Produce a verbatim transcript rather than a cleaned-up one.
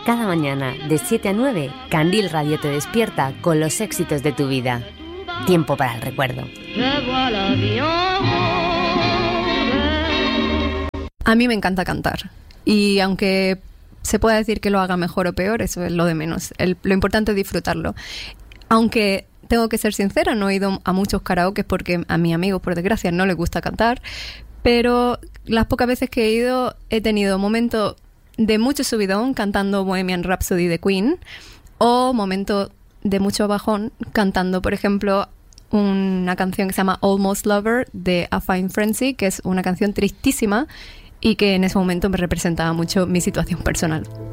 Cada mañana, de siete a nueve, Candil Radio te despierta con los éxitos de tu vida. Tiempo para el recuerdo. A mí me encanta cantar. Y aunque se pueda decir que lo haga mejor o peor, eso es lo de menos. El, lo importante es disfrutarlo. Aunque tengo que ser sincera, no he ido a muchos karaokes porque a mis amigos, por desgracia, no les gusta cantar. Pero las pocas veces que he ido, he tenido momentos de mucho subidón cantando Bohemian Rhapsody de Queen, o momentos de mucho bajón cantando, por ejemplo, una canción que se llama Almost Lover de A Fine Frenzy, que es una canción tristísima y que en ese momento me representaba mucho mi situación personal.